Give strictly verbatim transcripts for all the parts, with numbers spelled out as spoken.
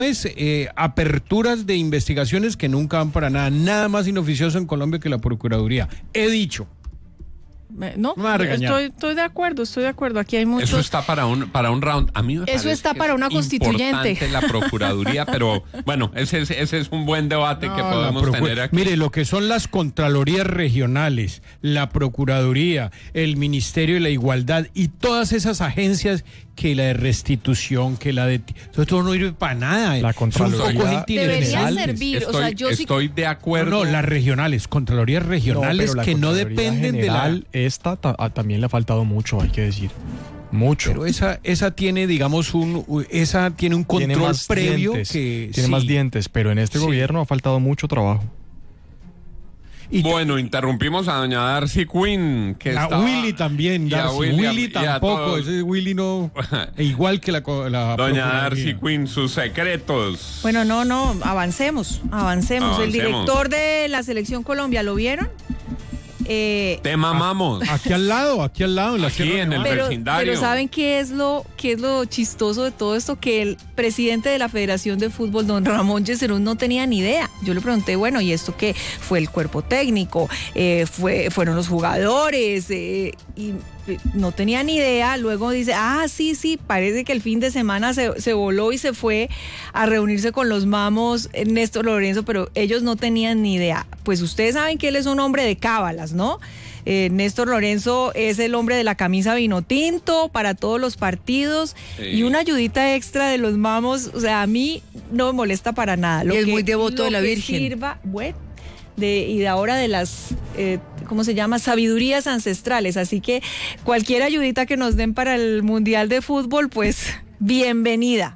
Eh, aperturas de investigaciones que nunca van para nada, nada más inoficioso en Colombia que la Procuraduría. He dicho. No, no estoy, estoy de acuerdo, estoy de acuerdo. Aquí hay muchos. Eso está para un para un round. A mí me Eso está para una constituyente. Importante la Procuraduría, pero bueno, ese, ese es un buen debate no, que podemos procura- tener aquí. Mire, lo que son las Contralorías regionales, la Procuraduría, el Ministerio de la Igualdad y todas esas agencias, que la de restitución, que la de... Eso todo no sirve para nada. La Contraloría debería servir. Estoy, o sea, yo estoy sí... de acuerdo. No, no, las regionales, Contralorías regionales no, que no dependen general, de la... Esta ta- también le ha faltado mucho, hay que decir. Mucho. Pero esa esa tiene, digamos, un esa tiene un control tiene más previo dientes, que... Tiene sí. más dientes, pero en este Sí. gobierno ha faltado mucho trabajo. Y bueno, interrumpimos a doña Darcy Quinn, que a estaba... Willy también, y a Darcy. Willy, Willy y a tampoco, todos. ese Willy no... igual que la... la Doña Procuraduría. Darcy Quinn, sus secretos. Bueno, no, no, avancemos, avancemos. Avancemos. El director de la Selección Colombia, ¿lo vieron? Eh, Te mamamos. Aquí al lado, aquí al lado, en la Aquí Sierra en el Nevada. pero, vecindario. pero ¿saben qué es lo qué es lo chistoso de todo esto? Que el presidente de la Federación de Fútbol, don Ramón Yesurún, no tenía ni idea. Yo le pregunté, bueno, ¿y esto qué? Fue el cuerpo técnico, eh, fue, fueron los jugadores, eh, y no tenía ni idea. Luego dice, ah, sí, sí, parece que el fin de semana se, se voló y se fue a reunirse con los mamos Néstor Lorenzo, pero ellos no tenían ni idea. Pues ustedes saben que él es un hombre de cábalas, ¿no? Eh, Néstor Lorenzo es el hombre de la camisa vino tinto para todos los partidos, sí. Y una ayudita extra de los mamos, o sea, a mí no me molesta para nada. Lo y es que, muy devoto de la que Virgen. Sirva, bueno, de, y de ahora de las, eh, ¿cómo se llama? Sabidurías ancestrales. Así que cualquier ayudita que nos den para el Mundial de Fútbol, pues bienvenida.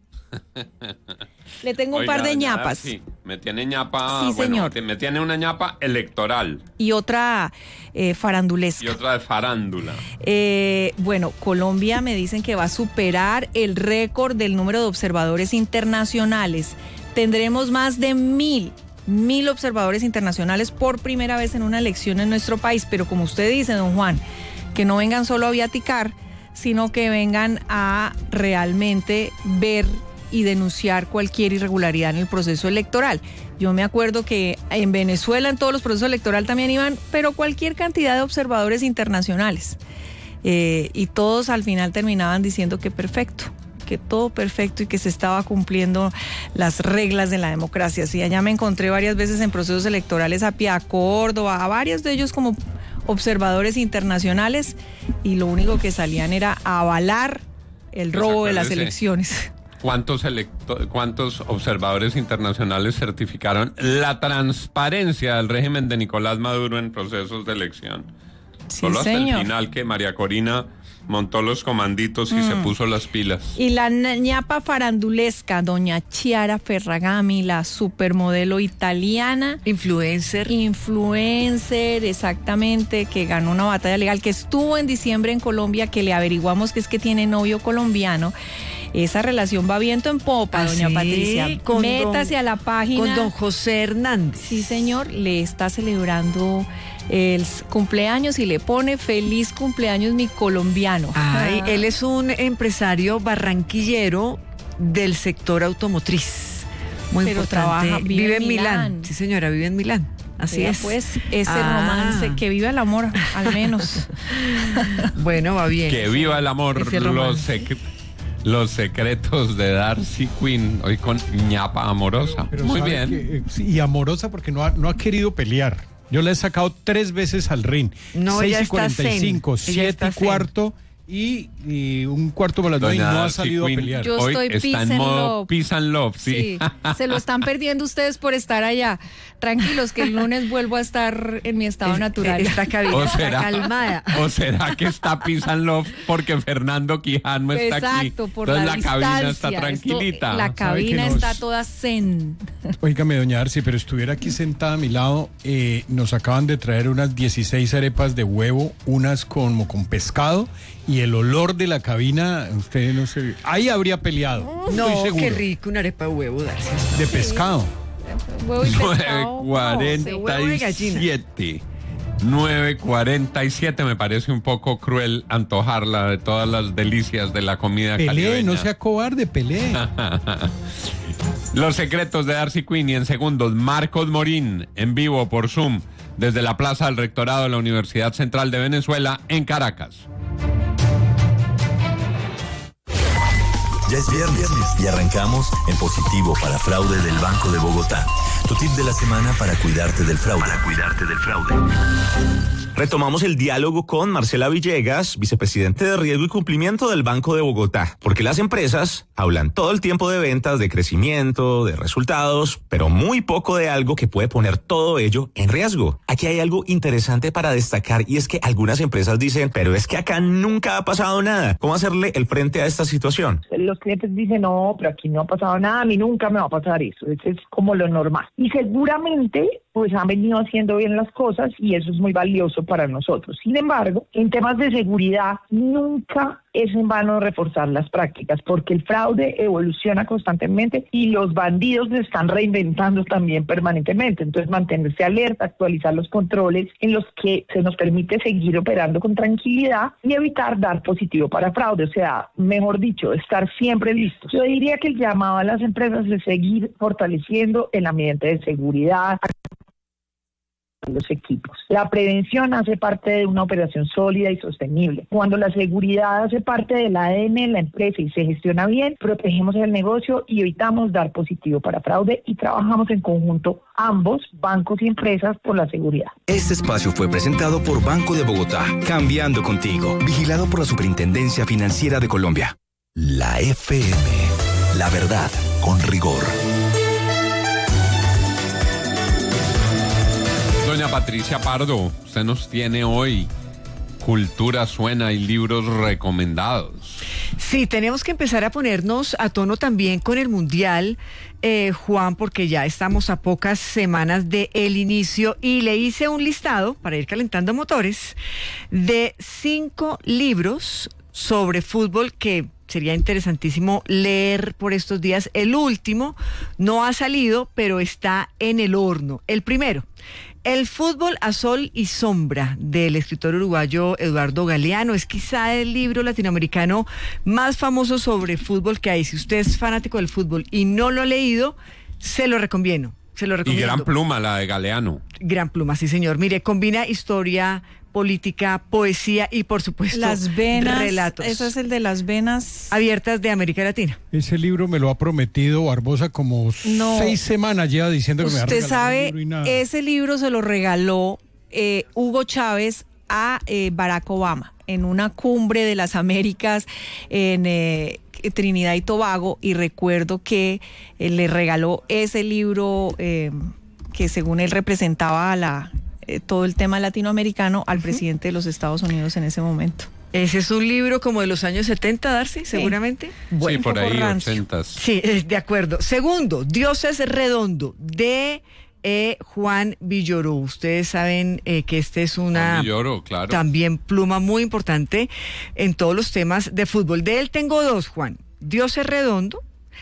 Le tengo un Oiga, par de doña ñapas. Darcy, me tiene ñapa, Sí, bueno, señor. me tiene una ñapa electoral. Y otra eh, farandulesca. Y otra de farándula. Eh, bueno, Colombia me dicen que va a superar el récord del número de observadores internacionales. Tendremos más de mil, mil observadores internacionales por primera vez en una elección en nuestro país. Pero como usted dice, don Juan, que no vengan solo a viaticar, sino que vengan a realmente ver y denunciar cualquier irregularidad en el proceso electoral. Yo me acuerdo que en Venezuela en todos los procesos electorales también iban, pero cualquier cantidad de observadores internacionales. Eh, y todos al final terminaban diciendo que perfecto, que todo perfecto y que se estaba cumpliendo las reglas de la democracia. Sí, allá me encontré varias veces en procesos electorales a Pia Córdoba, a varios de ellos como observadores internacionales, y lo único que salían era a avalar el robo de las elecciones. ¿Cuántos, electo- ¿Cuántos observadores internacionales certificaron la transparencia del régimen de Nicolás Maduro en procesos de elección? Sí, Solo hasta señor. el final que María Corina montó los comanditos y mm. se puso las pilas. Y la ñapa farandulesca, doña Chiara Ferragami, la supermodelo italiana. Influencer. Influencer, exactamente, que ganó una batalla legal, que estuvo en diciembre en Colombia, que le averiguamos que es que tiene novio colombiano. Esa relación va viento en popa, ¿Ah, doña sí? Patricia. Con Métase don, a la página. Con don José Hernández. Sí, señor, le está celebrando el cumpleaños y le pone feliz cumpleaños mi colombiano. Ay, ah. Él es un empresario barranquillero del sector automotriz. Muy Pero importante. trabaja, vive, vive en en Milán. Milán. Sí, señora, vive en Milán. Así Vea, es. Pues ese ah. romance, que viva el amor, al menos. Bueno, va bien. Que viva el amor. Los, sec- los secretos de Darcy Quinn, hoy con ñapa amorosa. Pero muy sabe bien. que, eh, sí, y amorosa porque no ha, no ha querido pelear. Yo la he sacado tres veces al ring. No, seis ella y está cuarenta y cinco, zen. Ella siete está y cuarto y, y un cuarto para las dos y no ha Darcy salido Quinn a pelear. Yo hoy estoy está peace en and modo love. peace and love, sí. Sí, se lo están perdiendo ustedes por estar allá. Tranquilos, que el lunes vuelvo a estar en mi estado Es- natural. Esta cabina ¿O está será, calmada. ¿O será que está peace and love porque Fernando Quijano está aquí? Exacto, por Entonces la, la cabina está distancia. tranquilita. Esto, la cabina nos- está toda zen. Óigame, doña Darcy, pero estuviera aquí sentada a mi lado, eh, nos acaban de traer unas dieciséis arepas de huevo, unas como con pescado, y el olor de la cabina, usted no se... Ahí habría peleado, No, estoy seguro. qué rico, una arepa de huevo, Darcy. De pescado. Huevo y pescado. nueve cuarenta de huevo y y siete. nueve cuarenta y siete, me parece un poco cruel antojarla de todas las delicias de la comida Pelé, caribeña. no sea cobarde, Pelé. Los secretos de Darcy Quinn y en segundos, Marcos Morín en vivo por Zoom desde la Plaza del Rectorado de la Universidad Central de Venezuela en Caracas. Ya es viernes y arrancamos en positivo para fraude del Banco de Bogotá. Tu tip de la semana para cuidarte del fraude. Para cuidarte del fraude. Retomamos el diálogo con Marcela Villegas, vicepresidente de Riesgo y Cumplimiento del Banco de Bogotá, porque las empresas hablan todo el tiempo de ventas, de crecimiento, de resultados, pero muy poco de algo que puede poner todo ello en riesgo. Aquí hay algo interesante para destacar y es que algunas empresas dicen, pero es que acá nunca ha pasado nada. ¿Cómo hacerle el frente a esta situación? Los clientes dicen, no, pero aquí no ha pasado nada, a mí nunca me va a pasar eso. Eso es como lo normal. Y seguramente pues han venido haciendo bien las cosas y eso es muy valioso para nosotros. Sin embargo, en temas de seguridad, nunca es en vano reforzar las prácticas, porque el fraude evoluciona constantemente y los bandidos se están reinventando también permanentemente. Entonces, mantenerse alerta, actualizar los controles en los que se nos permite seguir operando con tranquilidad y evitar dar positivo para fraude. O sea, mejor dicho, estar siempre listos. Yo diría que el llamado a las empresas es seguir fortaleciendo el ambiente de seguridad, los equipos. La prevención hace parte de una operación sólida y sostenible. Cuando la seguridad hace parte del A D N de la empresa y se gestiona bien, protegemos el negocio y evitamos dar positivo para fraude y trabajamos en conjunto ambos, bancos y empresas, por la seguridad. Este espacio fue presentado por Banco de Bogotá, cambiando contigo, vigilado por la Superintendencia Financiera de Colombia. La F M, la verdad con rigor. Doña Patricia Pardo, usted nos tiene hoy Cultura Suena y libros recomendados. Sí, tenemos que empezar a ponernos a tono también con el Mundial, eh, Juan, porque ya estamos a pocas semanas de el inicio y le hice un listado para ir calentando motores de cinco libros sobre fútbol que sería interesantísimo leer por estos días. El último no ha salido, pero está en el horno. El primero, El fútbol a sol y sombra, del escritor uruguayo Eduardo Galeano. Es quizá el libro latinoamericano más famoso sobre fútbol que hay. Si usted es fanático del fútbol y no lo ha leído, se lo recomiendo. Se lo recomiendo. Y gran pluma la de Galeano. Gran pluma, sí señor. Mire, combina historia, política, poesía y por supuesto Las venas, relatos. Eso es el de las venas abiertas de América Latina. Ese libro me lo ha prometido Barbosa como No. seis semanas lleva diciendo que me va a Usted regalar sabe, un libro y nada. ese libro se lo regaló eh, Hugo Chávez a eh, Barack Obama en una cumbre de las Américas en eh, Trinidad y Tobago, y recuerdo que eh, le regaló ese libro eh, que según él representaba a la eh, todo el tema latinoamericano al uh-huh. presidente de los Estados Unidos en ese momento. Ese es un libro como de los años setenta, Darcy, seguramente. Sí, bueno, sí por ahí, ochentas. Sí, de acuerdo. Segundo, Dios es redondo, de eh, Juan Villoro. Ustedes saben eh, que este es una Juan Villoro, claro. También pluma muy importante en todos los temas de fútbol. De él tengo dos, Juan. Dios es redondo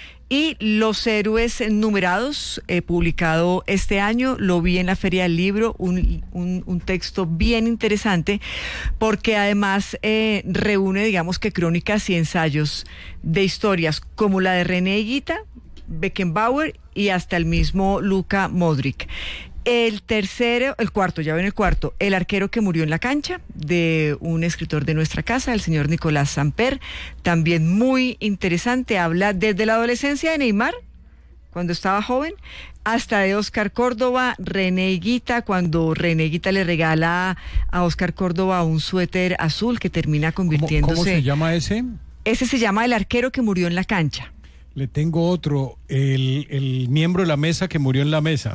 y Los héroes numerados, eh, publicado este año. Lo vi en la Feria del Libro, un, un, un texto bien interesante, porque además eh, reúne, digamos que crónicas y ensayos de historias como la de René Higuita, Beckenbauer y hasta el mismo Luka Modric. El tercero, el cuarto, ya ven el cuarto, El arquero que murió en la cancha, de un escritor de nuestra casa, el señor Nicolás Samper, también muy interesante. Habla desde la adolescencia de Neymar, cuando estaba joven, hasta de Oscar Córdoba, René Higuita, cuando René Higuita le regala a Oscar Córdoba un suéter azul que termina convirtiéndose... ¿Cómo, cómo se llama ese? Ese se llama El arquero que murió en la cancha. Le tengo otro, el, el miembro de la mesa que murió en la mesa.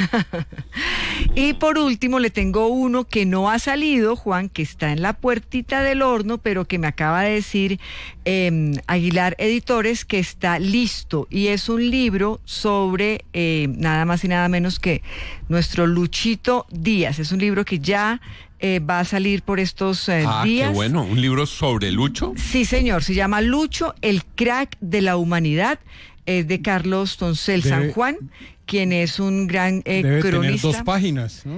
Y por último le tengo uno que no ha salido, Juan, que está en la puertita del horno, pero que me acaba de decir eh, Aguilar Editores que está listo, y es un libro sobre eh, nada más y nada menos que nuestro Luchito Díaz. Es un libro que ya Eh, va a salir por estos eh, ah, días. Qué bueno, un libro sobre Lucho. Sí, señor, se llama Lucho, el crack de la humanidad, es de Carlos Toncel San Juan, quien es un gran eh, debe cronista. Tener dos páginas, ¿no?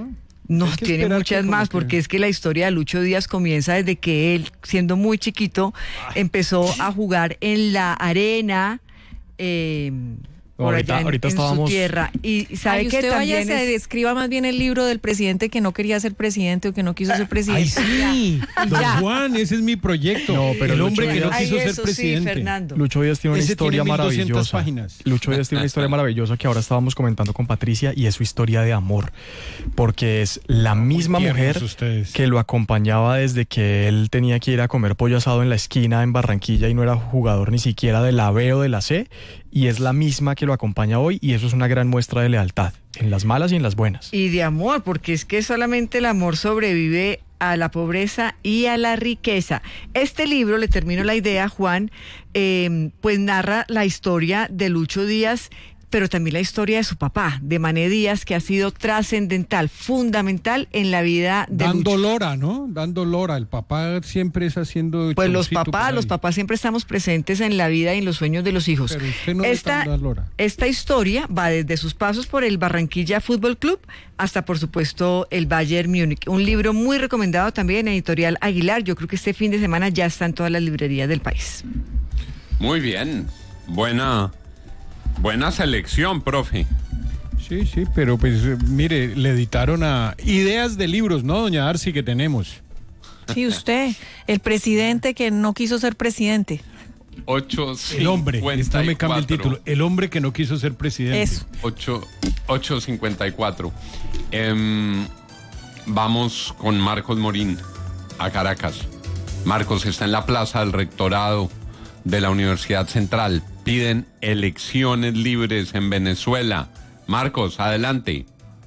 No, Hay que tiene esperar muchas que más, como que- porque es que la historia de Lucho Díaz comienza desde que él, siendo muy chiquito, empezó a jugar en la arena, eh, por Ahorita- allá en, ahorita en su estábamos- tierra. Y sabe Ay, que usted vaya, también se es- escriba más bien el libro del presidente que no quería ser presidente o que no quiso ser presidente. Ay, sí, Y don ya. Juan, ese es mi proyecto. No, pero el Lucho hombre que no Díaz- Ay, quiso ser eso sí, presidente. Fernando. Lucho Díaz tiene una Ese historia tiene mil doscientas maravillosa. páginas. Lucho Díaz tiene una historia maravillosa que ahora estábamos comentando con Patricia y es su historia de amor, porque es la misma tiernos mujer ustedes. que lo acompañaba desde que él tenía que ir a comer pollo asado en la esquina en Barranquilla y no era jugador ni siquiera de la B o de la C, y es la misma que lo acompaña hoy, y eso es una gran muestra de lealtad, en las malas y en las buenas. Y de amor, porque es que solamente el amor sobrevive a la pobreza y a la riqueza. Este libro, le termino la idea, Juan, eh, pues narra la historia de Lucho Díaz, pero también la historia de su papá, de Mané Díaz, que ha sido trascendental, fundamental en la vida de Dando Lucho. lora, ¿no? Dando lora. El papá siempre es haciendo... Pues los showcito por papás, ahí. los papás siempre estamos presentes en la vida y en los sueños de los hijos. Pero usted no esta, le da lora. esta historia va desde sus pasos por el Barranquilla Fútbol Club hasta, por supuesto, el Bayern Múnich. Un libro muy recomendado también, editorial Aguilar. Yo creo que este fin de semana ya está en todas las librerías del país. Muy bien. Buena, buena selección, profe. Sí, sí, pero pues eh, mire, le editaron a ideas de libros, ¿no, doña Darcy, que tenemos? Sí, usted, el presidente que no quiso ser presidente. ocho El hombre, cincuenta no y me cambia el cuatro. título, el hombre que no quiso ser presidente. Eso. ocho cincuenta y cuatro. Em, vamos con Marcos Morín a Caracas. Marcos está en la plaza del rectorado de la Universidad Central. Piden elecciones libres en Venezuela. Marcos, adelante.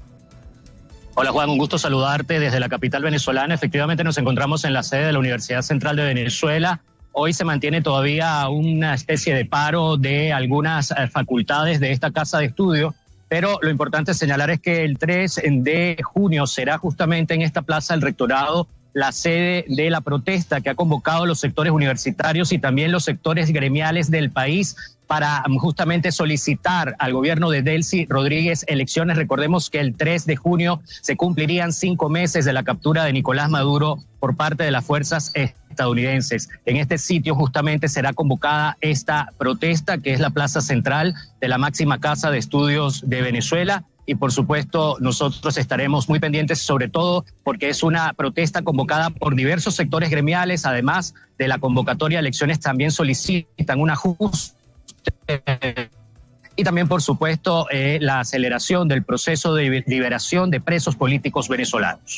Hola Juan, un gusto saludarte desde la capital venezolana. Efectivamente nos encontramos en la sede de la Universidad Central de Venezuela. Hoy se mantiene todavía una especie de paro de algunas eh, facultades de esta casa de estudio, pero lo importante señalar es que el tres de junio será justamente en esta plaza del rectorado la sede de la protesta que ha convocado los sectores universitarios y también los sectores gremiales del país para justamente solicitar al gobierno de Delcy Rodríguez elecciones. Recordemos que el tres de junio se cumplirían cinco meses de la captura de Nicolás Maduro por parte de las fuerzas estadounidenses. En este sitio justamente será convocada esta protesta, que es la plaza central de la máxima casa de estudios de Venezuela. Y por supuesto nosotros estaremos muy pendientes, sobre todo porque es una protesta convocada por diversos sectores gremiales. Además de la convocatoria a elecciones, también solicitan un ajuste y también, por supuesto, eh, la aceleración del proceso de liberación de presos políticos venezolanos.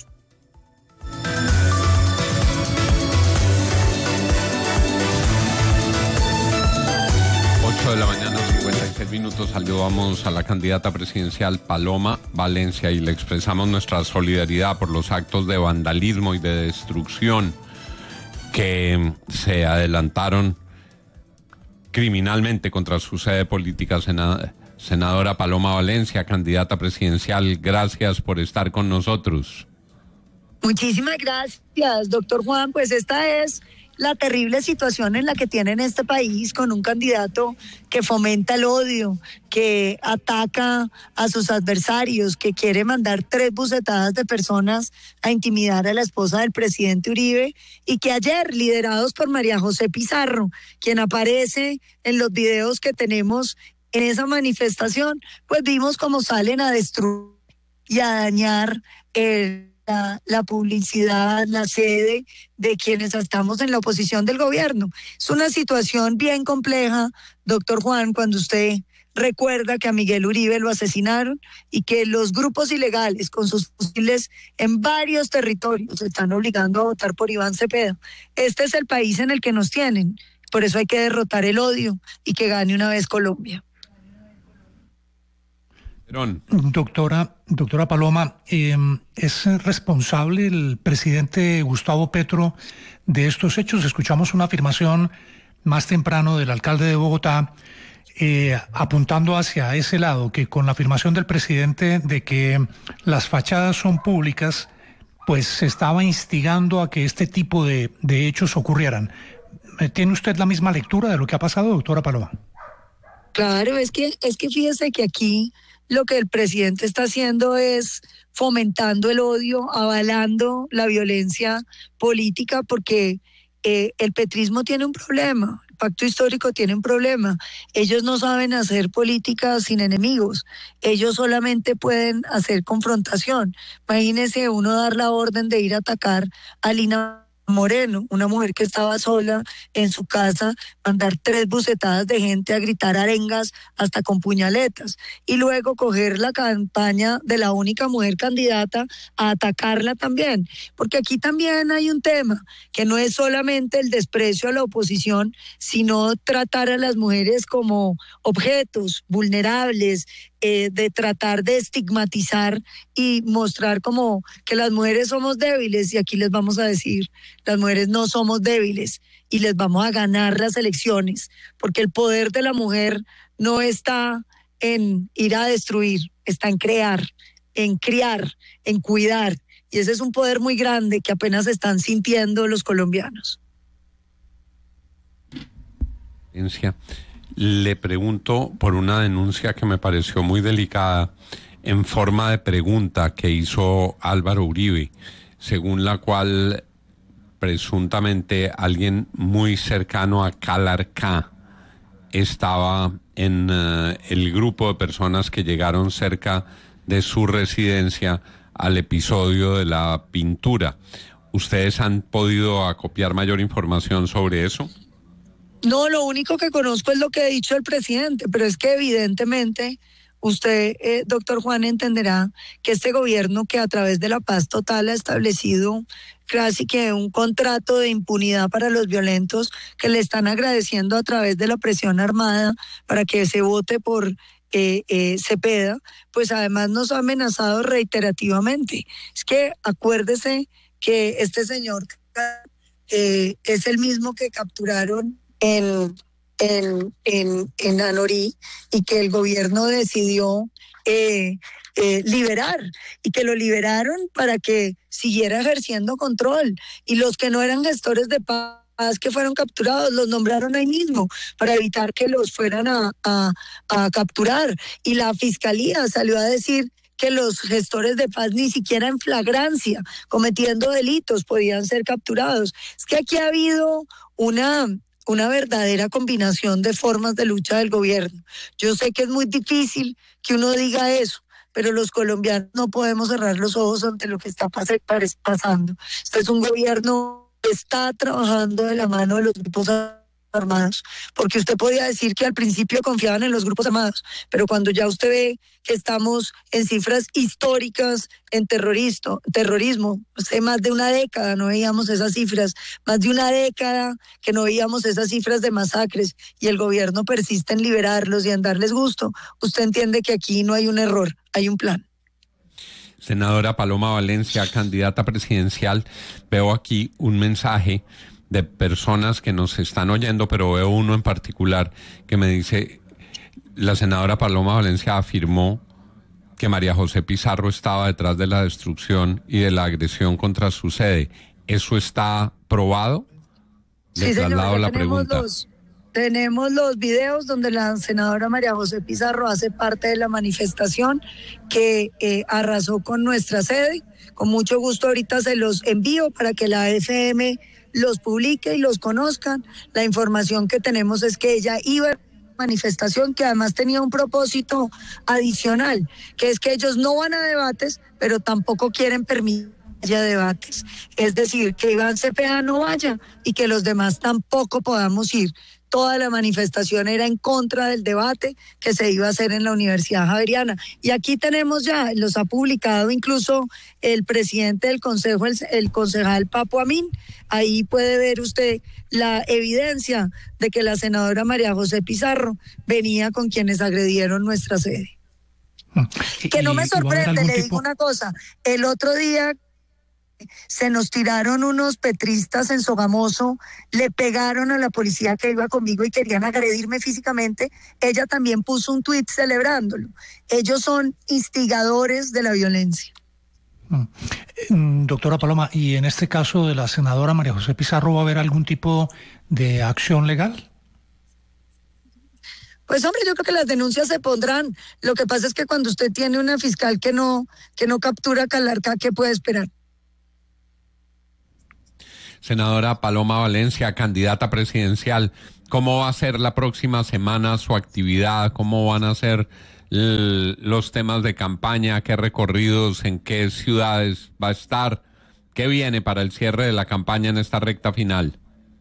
ocho de la mañana, cincuenta y seis minutos. Saludamos a la candidata presidencial Paloma Valencia y le expresamos nuestra solidaridad por los actos de vandalismo y de destrucción que se adelantaron criminalmente contra su sede política. Senad- senadora Paloma Valencia, candidata presidencial, gracias por estar con nosotros. Muchísimas gracias, doctor Juan. Pues esta es la terrible situación en la que tienen este país, con un candidato que fomenta el odio, que ataca a sus adversarios, que quiere mandar tres bucetadas de personas a intimidar a la esposa del presidente Uribe, y que ayer, liderados por María José Pizarro, quien aparece en los videos que tenemos en esa manifestación, pues vimos cómo salen a destruir y a dañar el La, la publicidad, la sede de quienes estamos en la oposición del gobierno. Es una situación bien compleja, doctor Juan, cuando usted recuerda que a Miguel Uribe lo asesinaron y que los grupos ilegales con sus fusiles en varios territorios están obligando a votar por Iván Cepeda. Este es el país en el que nos tienen. Por eso hay que derrotar el odio y que gane una vez Colombia. Doctora, doctora Paloma, eh, ¿es responsable el presidente Gustavo Petro de estos hechos? Escuchamos una afirmación más temprano del alcalde de Bogotá eh, apuntando hacia ese lado, que con la afirmación del presidente de que las fachadas son públicas, pues se estaba instigando a que este tipo de, de hechos ocurrieran. ¿Tiene usted la misma lectura de lo que ha pasado, doctora Paloma? Claro, es que, es que fíjese que aquí lo que el presidente está haciendo es fomentando el odio, avalando la violencia política, porque eh, el petrismo tiene un problema, el pacto histórico tiene un problema. Ellos no saben hacer política sin enemigos, ellos solamente pueden hacer confrontación. Imagínese uno dar la orden de ir a atacar a Lina Moreno, una mujer que estaba sola en su casa, mandar tres bucetadas de gente a gritar arengas hasta con puñaletas, y luego coger la campaña de la única mujer candidata a atacarla también, porque aquí también hay un tema, que no es solamente el desprecio a la oposición, sino tratar a las mujeres como objetos vulnerables, Eh, de tratar de estigmatizar y mostrar como que las mujeres somos débiles, y aquí les vamos a decir, las mujeres no somos débiles y les vamos a ganar las elecciones, porque el poder de la mujer no está en ir a destruir, está en crear, en criar, en cuidar, y ese es un poder muy grande que apenas están sintiendo los colombianos. Le pregunto por una denuncia que me pareció muy delicada en forma de pregunta que hizo Álvaro Uribe, según la cual presuntamente alguien muy cercano a Calarcá estaba en uh, el grupo de personas que llegaron cerca de su residencia al episodio de la pintura. ¿Ustedes han podido acopiar mayor información sobre eso? No, lo único que conozco es lo que ha dicho el presidente, pero es que evidentemente usted, eh, doctor Juan, entenderá que este gobierno, que a través de la paz total ha establecido casi que un contrato de impunidad para los violentos, que le están agradeciendo a través de la presión armada para que se vote por eh, eh, Cepeda, pues además nos ha amenazado reiterativamente. Es que acuérdese que este señor eh, es el mismo que capturaron en, en, en, en Anorí, y que el gobierno decidió eh, eh, liberar, y que lo liberaron para que siguiera ejerciendo control, y los que no eran gestores de paz que fueron capturados los nombraron ahí mismo para evitar que los fueran a, a, a capturar, y la fiscalía salió a decir que los gestores de paz ni siquiera en flagrancia, cometiendo delitos, podían ser capturados. Es que aquí ha habido una una verdadera combinación de formas de lucha del gobierno. Yo sé que es muy difícil que uno diga eso, pero los colombianos no podemos cerrar los ojos ante lo que está pas- pasando. Este es un gobierno que está trabajando de la mano de los grupos armados, porque usted podía decir que al principio confiaban en los grupos armados, pero cuando ya usted ve que estamos en cifras históricas en terrorismo, terrorismo, hace más de una década no veíamos esas cifras, más de una década que no veíamos esas cifras de masacres, y el gobierno persiste en liberarlos y en darles gusto, usted entiende que aquí no hay un error, hay un plan. Senadora Paloma Valencia, candidata presidencial, veo aquí un mensaje de personas que nos están oyendo, pero veo uno en particular que me dice: la senadora Paloma Valencia afirmó que María José Pizarro estaba detrás de la destrucción y de la agresión contra su sede. ¿Eso está probado? Le sí, traslado señor, la pregunta. Los, tenemos los videos donde la senadora María José Pizarro hace parte de la manifestación que eh, arrasó con nuestra sede. Con mucho gusto ahorita se los envío para que la F M los publique y los conozcan. La información que tenemos es que ella iba a la manifestación, que además tenía un propósito adicional, que es que ellos no van a debates, pero tampoco quieren permitir que haya debates. Es decir, que Iván Cepeda no vaya y que los demás tampoco podamos ir. Toda la manifestación era en contra del debate que se iba a hacer en la Universidad Javeriana. Y aquí tenemos ya, los ha publicado incluso el presidente del Consejo, el, el concejal Papo Amin. Ahí puede ver usted la evidencia de que la senadora María José Pizarro venía con quienes agredieron nuestra sede. Y, que no me sorprende, le tipo... digo una cosa, el otro día se nos tiraron unos petristas en Sogamoso, le pegaron a la policía que iba conmigo y querían agredirme físicamente. Ella también puso un tuit celebrándolo. Ellos son instigadores de la violencia. Mm. Doctora Paloma, ¿y en este caso de la senadora María José Pizarro va a haber algún tipo de acción legal? Pues hombre, yo creo que las denuncias se pondrán. Lo que pasa es que cuando usted tiene una fiscal que no, que no captura a Calarca, ¿qué puede esperar? Senadora Paloma Valencia, candidata presidencial, ¿cómo va a ser la próxima semana su actividad? ¿Cómo van a ser l- los temas de campaña? ¿Qué recorridos? ¿En qué ciudades va a estar? ¿Qué viene para el cierre de la campaña en esta recta final?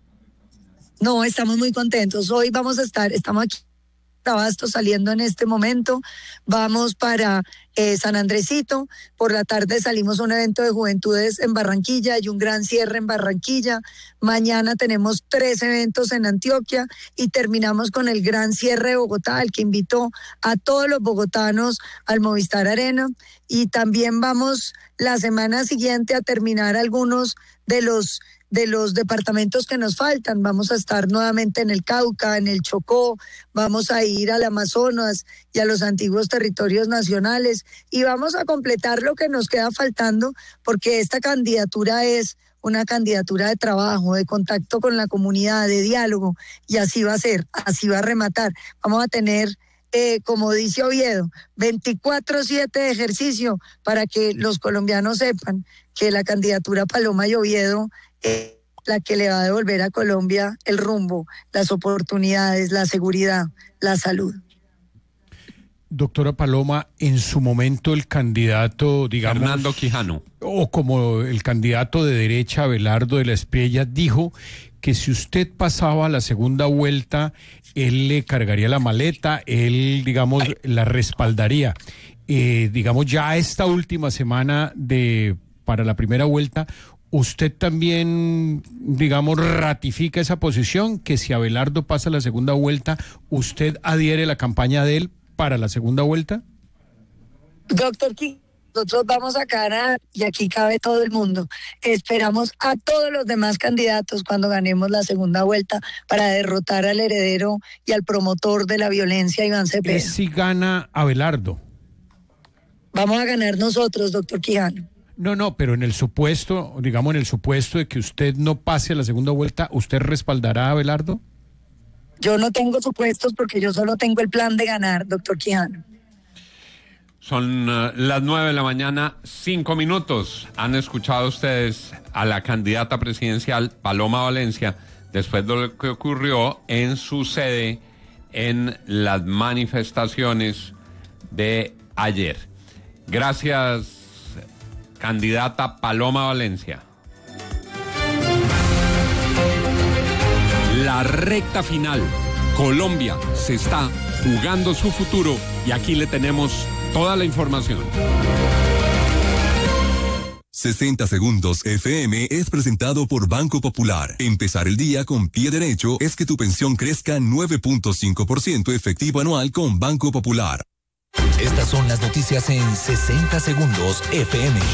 No, estamos muy contentos. Hoy vamos a estar, estamos aquí en Abasto saliendo en este momento. Vamos para eh, San Andresito. Por la tarde salimos a un evento de juventudes en Barranquilla y un gran cierre en Barranquilla. Mañana tenemos tres eventos en Antioquia y terminamos con el gran cierre de Bogotá, al que invitó a todos los bogotanos al Movistar Arena. Y también vamos la semana siguiente a terminar algunos de los de los departamentos que nos faltan. Vamos a estar nuevamente en el Cauca, en el Chocó, vamos a ir al Amazonas y a los antiguos territorios nacionales y vamos a completar lo que nos queda faltando, porque esta candidatura es una candidatura de trabajo, de contacto con la comunidad, de diálogo, y así va a ser, así va a rematar. Vamos a tener, eh, como dice Oviedo, veinticuatro siete de ejercicio para que los colombianos sepan que la candidatura Paloma y Oviedo es la que le va a devolver a Colombia el rumbo, las oportunidades, la seguridad, la salud. Doctora Paloma, en su momento el candidato, digamos... Fernando Quijano. O como el candidato de derecha, Abelardo de la Espriella, dijo que si usted pasaba a la segunda vuelta, él le cargaría la maleta, él, digamos, la respaldaría. Eh, digamos, ya esta última semana de para la primera vuelta, ¿usted también, digamos, ratifica esa posición, que si Abelardo pasa la segunda vuelta, usted adhiere la campaña de él para la segunda vuelta? Doctor King, nosotros vamos a ganar y aquí cabe todo el mundo. Esperamos a todos los demás candidatos cuando ganemos la segunda vuelta para derrotar al heredero y al promotor de la violencia, Iván Cepeda. ¿Es si gana Abelardo? Vamos a ganar nosotros, doctor Quijano. No, no, pero en el supuesto, digamos en el supuesto de que usted no pase a la segunda vuelta, ¿usted respaldará a Abelardo? Yo no tengo supuestos porque yo solo tengo el plan de ganar, doctor Quijano. Son uh, las nueve de la mañana, cinco minutos. Han escuchado ustedes a la candidata presidencial Paloma Valencia después de lo que ocurrió en su sede en las manifestaciones de ayer. Gracias, candidata Paloma Valencia. La recta final. Colombia se está jugando su futuro y aquí le tenemos toda la información. sesenta segundos F M es presentado por Banco Popular. Empezar el día con pie derecho es que tu pensión crezca nueve punto cinco por ciento efectivo anual con Banco Popular. Estas son las noticias en sesenta segundos F M.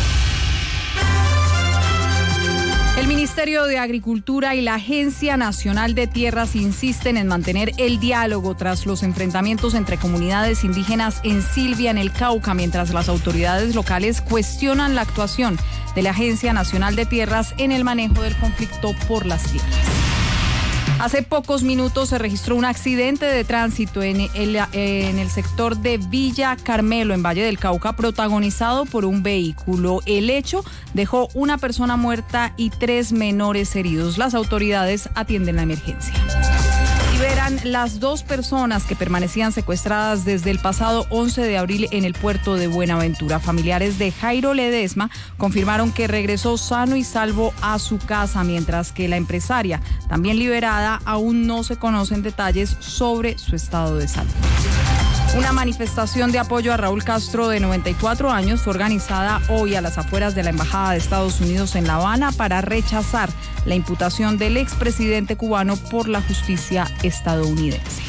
El Ministerio de Agricultura y la Agencia Nacional de Tierras insisten en mantener el diálogo tras los enfrentamientos entre comunidades indígenas en Silvia, en el Cauca, mientras las autoridades locales cuestionan la actuación de la Agencia Nacional de Tierras en el manejo del conflicto por las tierras. Hace pocos minutos se registró un accidente de tránsito en el, en el sector de Villa Carmelo, en Valle del Cauca, protagonizado por un vehículo. El hecho dejó una persona muerta y tres menores heridos. Las autoridades atienden la emergencia. Liberan las dos personas que permanecían secuestradas desde el pasado once de abril en el puerto de Buenaventura. Familiares de Jairo Ledesma confirmaron que regresó sano y salvo a su casa, mientras que la empresaria, también liberada, aún no se conocen detalles sobre su estado de salud. Una manifestación de apoyo a Raúl Castro, de noventa y cuatro años, fue organizada hoy a las afueras de la Embajada de Estados Unidos en La Habana para rechazar la imputación del expresidente cubano por la justicia estadounidense.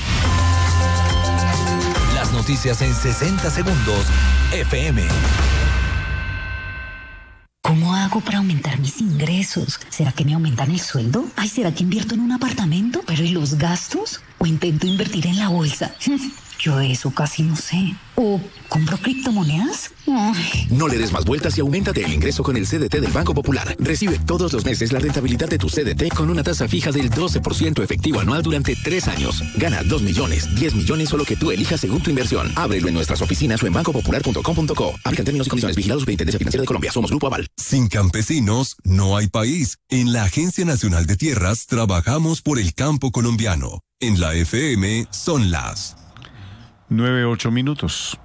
Las noticias en sesenta segundos F M. ¿Cómo hago para aumentar mis ingresos? ¿Será que me aumentan el sueldo? Ay, ¿será que invierto en un apartamento? ¿Pero y los gastos? ¿O intento invertir en la bolsa? Yo de eso casi no sé. ¿O compro criptomonedas? Ay. No le des más vueltas y auméntate el ingreso con el C D T del Banco Popular. Recibe todos los meses la rentabilidad de tu C D T con una tasa fija del doce por ciento efectivo anual durante tres años. Gana dos millones, diez millones o lo que tú elijas según tu inversión. Ábrelo en nuestras oficinas o en banco popular punto com punto co. Aplican términos y condiciones. Vigilados Superintendencia Financiera de Colombia. Somos Grupo Aval. Sin campesinos no hay país. En la Agencia Nacional de Tierras trabajamos por el campo colombiano. En la F M son las nueve, ocho minutos.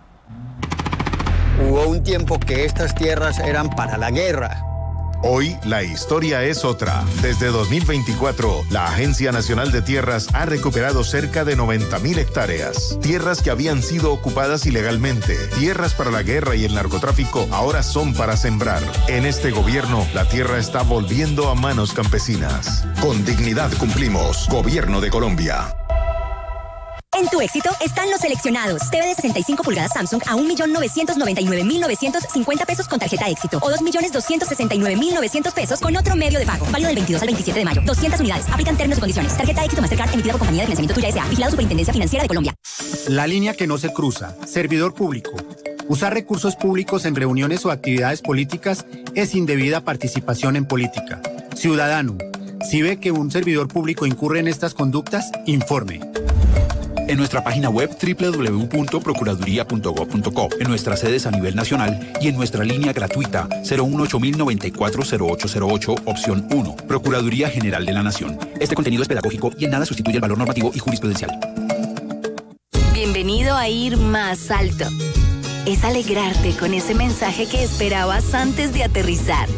Hubo un tiempo que estas tierras eran para la guerra. Hoy la historia es otra. Desde dos mil veinticuatro, la Agencia Nacional de Tierras ha recuperado cerca de noventa mil hectáreas. Tierras que habían sido ocupadas ilegalmente. Tierras para la guerra y el narcotráfico ahora son para sembrar. En este gobierno, la tierra está volviendo a manos campesinas. Con dignidad cumplimos. Gobierno de Colombia. En tu éxito están los seleccionados. T V de sesenta y cinco pulgadas Samsung a un millón novecientos noventa y nueve mil novecientos cincuenta pesos con tarjeta éxito. O dos millones doscientos sesenta y nueve mil novecientos pesos con otro medio de pago. Válido del veintidós al veintisiete de mayo. doscientas unidades. Aplican términos y condiciones. Tarjeta éxito Mastercard emitida por Compañía de Financiamiento Tuya S A. Vigilado Superintendencia Financiera de Colombia. La línea que no se cruza. Servidor público. Usar recursos públicos en reuniones o actividades políticas es indebida participación en política. Ciudadano, si ve que un servidor público incurre en estas conductas, informe. En nuestra página web doble u doble u doble u punto procuraduría punto gob punto co, en nuestras sedes a nivel nacional y en nuestra línea gratuita cero uno ocho mil noventa y cuatro cero ocho cero ocho, opción uno. Procuraduría General de la Nación. Este contenido es pedagógico y en nada sustituye el valor normativo y jurisprudencial. Bienvenido a Ir Más Alto. Es alegrarte con ese mensaje que esperabas antes de aterrizar.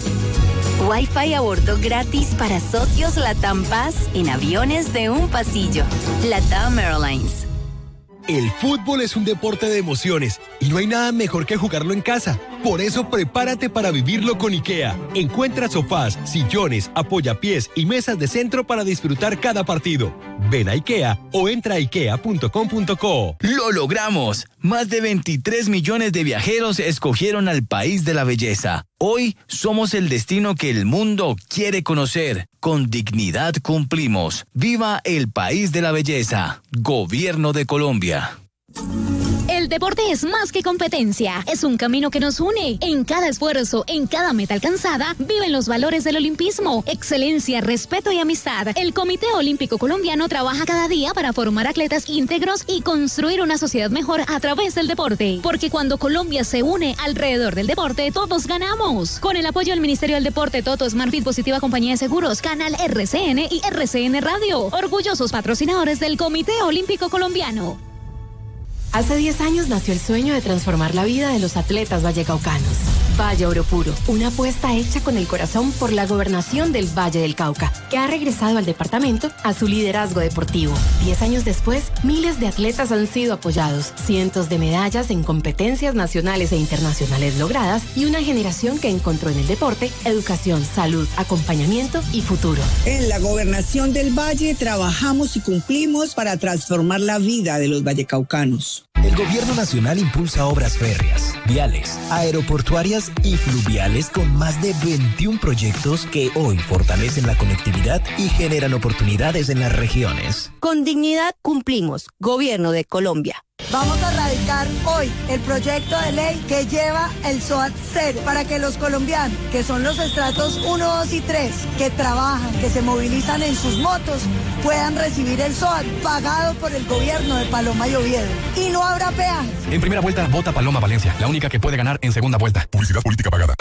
Wi-Fi a bordo gratis para socios LATAM Paz en aviones de un pasillo. LATAM Airlines. El fútbol es un deporte de emociones y no hay nada mejor que jugarlo en casa. Por eso prepárate para vivirlo con IKEA. Encuentra sofás, sillones, apoyapiés y mesas de centro para disfrutar cada partido. Ven a IKEA o entra a ikea punto com punto co. ¡Lo logramos! Más de veintitrés millones de viajeros escogieron al país de la belleza. Hoy somos el destino que el mundo quiere conocer. Con dignidad cumplimos. ¡Viva el país de la belleza! Gobierno de Colombia. El deporte es más que competencia, es un camino que nos une. En cada esfuerzo, en cada meta alcanzada, viven los valores del olimpismo, excelencia, respeto y amistad. El Comité Olímpico Colombiano trabaja cada día para formar atletas íntegros y construir una sociedad mejor a través del deporte. Porque cuando Colombia se une alrededor del deporte, todos ganamos. Con el apoyo del Ministerio del Deporte, Toto, Smartfit, Positiva Compañía de Seguros, Canal R C N y R C N Radio. Orgullosos patrocinadores del Comité Olímpico Colombiano. Hace diez años nació el sueño de transformar la vida de los atletas vallecaucanos. Valle Oro Puro, una apuesta hecha con el corazón por la gobernación del Valle del Cauca, que ha regresado al departamento a su liderazgo deportivo. Diez años después, miles de atletas han sido apoyados, cientos de medallas en competencias nacionales e internacionales logradas y una generación que encontró en el deporte educación, salud, acompañamiento y futuro. En la gobernación del Valle trabajamos y cumplimos para transformar la vida de los vallecaucanos. El Gobierno Nacional impulsa obras férreas, viales, aeroportuarias y fluviales con más de veintiún proyectos que hoy fortalecen la conectividad y generan oportunidades en las regiones. Con dignidad cumplimos. Gobierno de Colombia. Vamos a radicar hoy el proyecto de ley que lleva el SOAT cero para que los colombianos, que son los estratos uno, dos y tres, que trabajan, que se movilizan en sus motos, puedan recibir el SOAT pagado por el gobierno de Paloma y Oviedo. Y no habrá peajes. En primera vuelta, vota Paloma Valencia, la única que puede ganar en segunda vuelta. Publicidad política pagada.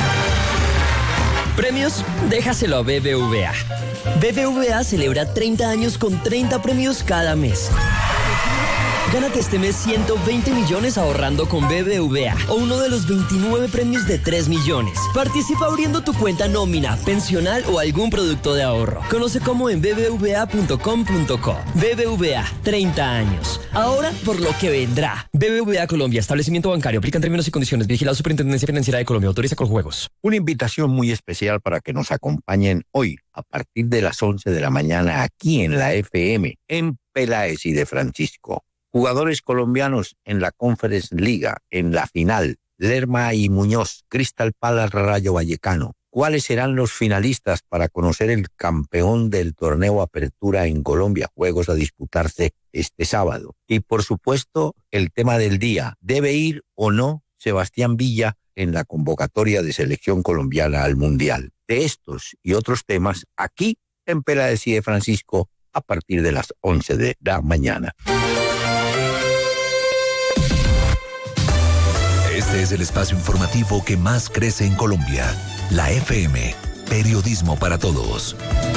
Premios, déjaselo a B B V A. B B V A celebra treinta años con treinta premios cada mes. Gánate este mes ciento veinte millones ahorrando con B B V A o uno de los veintinueve premios de tres millones. Participa abriendo tu cuenta nómina, pensional o algún producto de ahorro. Conoce cómo en b b v a punto com punto co. B B V A, treinta años. Ahora por lo que vendrá. B B V A Colombia, establecimiento bancario. Aplican términos y condiciones. Vigilado Superintendencia Financiera de Colombia. Autoriza con juegos. Una invitación muy especial para que nos acompañen hoy a partir de las once de la mañana aquí en la F M, en Peláez y de Francisco. Jugadores colombianos en la Conference Liga, en la final, Lerma y Muñoz, Crystal Palace Rayo Vallecano, ¿Cuáles serán los finalistas para conocer el campeón del torneo Apertura en Colombia? Juegos a disputarse este sábado. Y por supuesto, el tema del día. ¿Debe ir o no Sebastián Villa en la convocatoria de selección colombiana al Mundial? De estos y otros temas, aquí en Peláez y de Francisco, a partir de las once de la mañana. Este es el espacio informativo que más crece en Colombia. La F M, periodismo para todos.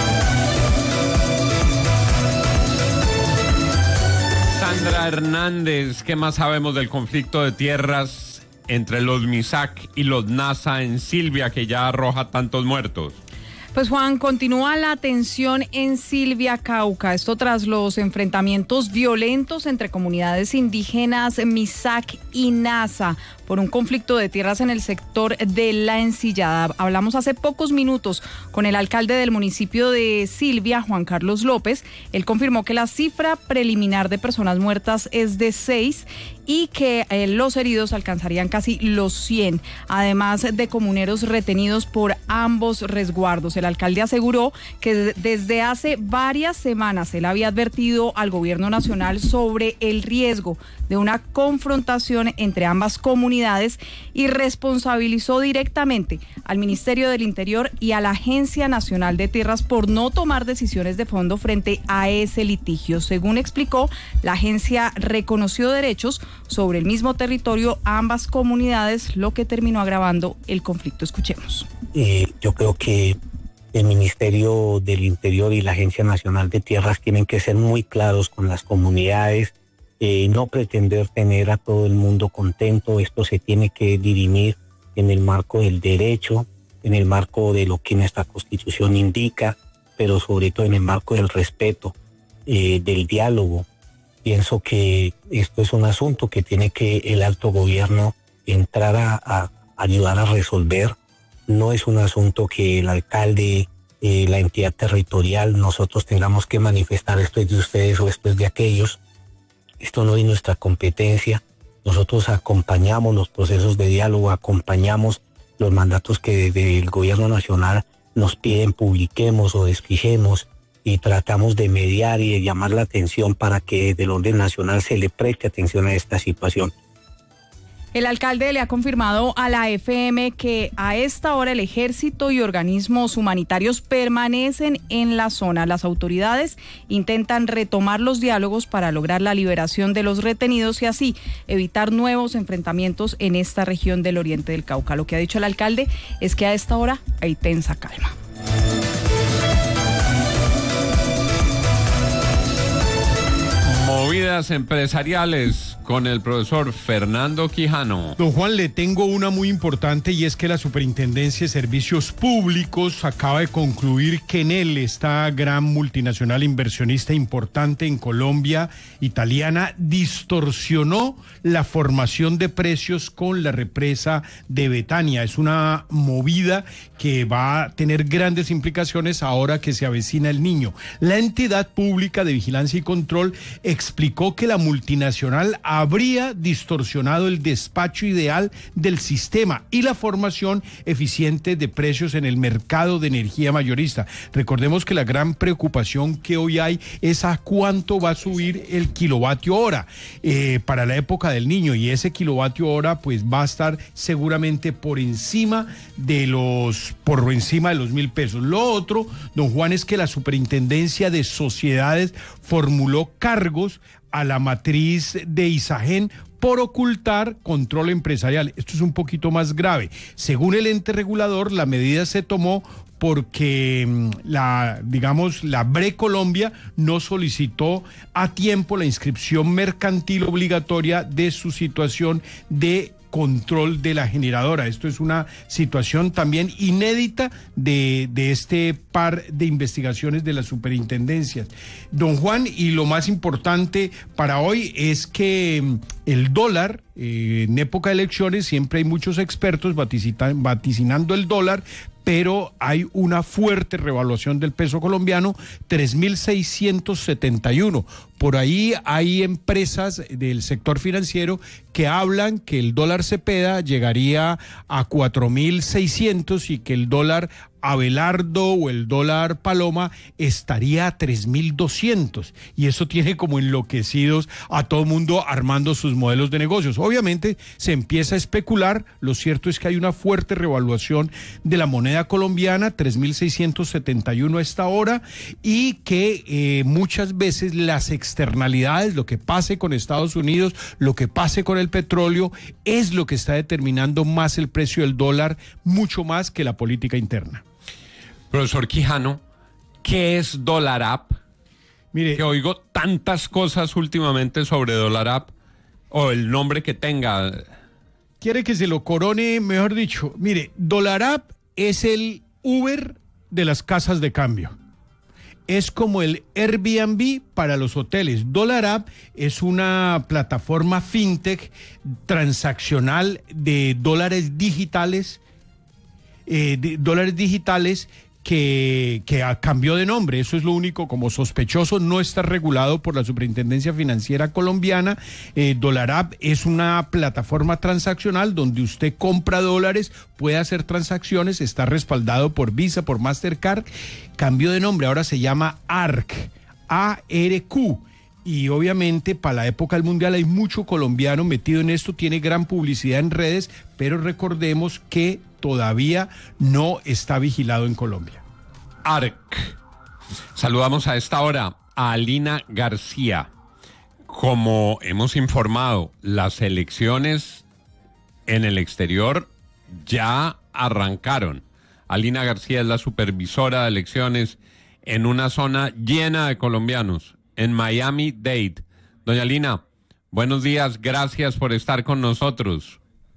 Sandra Hernández, ¿qué más sabemos del conflicto de tierras entre los MISAC y los NASA en Silvia, que ya arroja tantos muertos? Pues Juan, continúa la tensión en Silvia, Cauca. Esto tras los enfrentamientos violentos entre comunidades indígenas MISAC y NASA por un conflicto de tierras en el sector de La Encillada. Hablamos hace pocos minutos con el alcalde del municipio de Silvia, Juan Carlos López. Él confirmó que la cifra preliminar de personas muertas es de seis y que eh, los heridos alcanzarían casi los cien, además de comuneros retenidos por ambos resguardos. El alcalde aseguró que desde hace varias semanas él había advertido al gobierno nacional sobre el riesgo de una confrontación entre ambas comunidades y responsabilizó directamente al Ministerio del Interior y a la Agencia Nacional de Tierras por no tomar decisiones de fondo frente a ese litigio. Según explicó, la agencia reconoció derechos sobre el mismo territorio a ambas comunidades, lo que terminó agravando el conflicto. Escuchemos. Eh, yo creo que el Ministerio del Interior y la Agencia Nacional de Tierras tienen que ser muy claros con las comunidades, eh, no pretender tener a todo el mundo contento. Esto se tiene que dirimir en el marco del derecho, en el marco de lo que nuestra Constitución indica, pero sobre todo en el marco del respeto, eh, del diálogo. Pienso que esto es un asunto que tiene que el alto gobierno entrar a, a ayudar a resolver. No es un asunto que el alcalde, eh, la entidad territorial, nosotros tengamos que manifestar esto es de ustedes o esto es de aquellos. Esto no es nuestra competencia. Nosotros acompañamos los procesos de diálogo, acompañamos los mandatos que desde el gobierno nacional nos piden publiquemos o desfijemos, y tratamos de mediar y de llamar la atención para que desde el orden nacional se le preste atención a esta situación. El alcalde le ha confirmado a la F M que a esta hora el ejército y organismos humanitarios permanecen en la zona. Las autoridades intentan retomar los diálogos para lograr la liberación de los retenidos y así evitar nuevos enfrentamientos en esta región del oriente del Cauca. Lo que ha dicho el alcalde es que a esta hora hay tensa calma. Movidas empresariales con el profesor Fernando Quijano. Don Juan, le tengo una muy importante y es que la Superintendencia de Servicios Públicos acaba de concluir que Enel, esta gran multinacional inversionista importante en Colombia, italiana, distorsionó la formación de precios con la represa de Betania. Es una movida que va a tener grandes implicaciones ahora que se avecina el Niño. La entidad pública de vigilancia y control explicó que la multinacional habría distorsionado el despacho ideal del sistema y la formación eficiente de precios en el mercado de energía mayorista. Recordemos que la gran preocupación que hoy hay es a cuánto va a subir el kilovatio hora eh, para la época del Niño, y ese kilovatio hora pues va a estar seguramente por encima de los por encima de los mil pesos. Lo otro, don Juan, es que la Superintendencia de Sociedades formuló cargos a la matriz de Isagen por ocultar control empresarial. Esto es un poquito más grave. Según el ente regulador, la medida se tomó porque la, digamos, la B R E Colombia no solicitó a tiempo la inscripción mercantil obligatoria de su situación de control de la generadora. Esto es una situación también inédita de, de este par de investigaciones de las superintendencias. Don Juan, y lo más importante para hoy es que el dólar, eh, en época de elecciones siempre hay muchos expertos vaticinando el dólar, pero hay una fuerte revaluación del peso colombiano, tres mil seiscientos setenta y uno. Por ahí hay empresas del sector financiero que hablan que el dólar Cepeda llegaría a cuatro mil seiscientos y que el dólar Abelardo o el dólar Paloma estaría a tres mil doscientos, y eso tiene como enloquecidos a todo mundo armando sus modelos de negocios. Obviamente se empieza a especular, lo cierto es que hay una fuerte revaluación de la moneda colombiana, tres mil seiscientos setenta y uno a esta hora, y que eh, muchas veces las externalidades, lo que pase con Estados Unidos, lo que pase con el petróleo, es lo que está determinando más el precio del dólar, mucho más que la política interna. Profesor Quijano, ¿qué es Dólar App? Mire, que oigo tantas cosas últimamente sobre Dólar App, o el nombre que tenga. Quiere que se lo corone, mejor dicho. Mire, Dólar App es el Uber de las casas de cambio. Es como el Airbnb para los hoteles. Dólar App es una plataforma fintech transaccional de dólares digitales, eh, de dólares digitales que, que cambió de nombre. Eso es lo único como sospechoso. No está regulado por la Superintendencia Financiera Colombiana. eh, Dólar App es una plataforma transaccional donde usted compra dólares, puede hacer transacciones, está respaldado por Visa, por Mastercard. Cambió de nombre, ahora se llama A R C, A R Q. Y obviamente para la época del Mundial hay mucho colombiano metido en esto, tiene gran publicidad en redes, pero recordemos que todavía no está vigilado en Colombia. A R C. Saludamos a esta hora a Alina García. Como hemos informado, las elecciones en el exterior ya arrancaron. Alina García es la supervisora de elecciones en una zona llena de colombianos, en Miami-Dade. Doña Alina, buenos días, gracias por estar con nosotros.